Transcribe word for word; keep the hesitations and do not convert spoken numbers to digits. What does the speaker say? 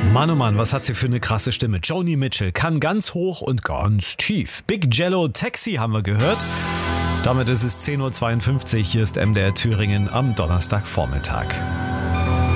Mann, oh Mann, was hat sie für eine krasse Stimme. Joni Mitchell kann ganz hoch und ganz tief. Big Jello Taxi haben wir gehört. Damit ist es zehn Uhr zweiundfünfzig. Hier ist M D R Thüringen am Donnerstagvormittag.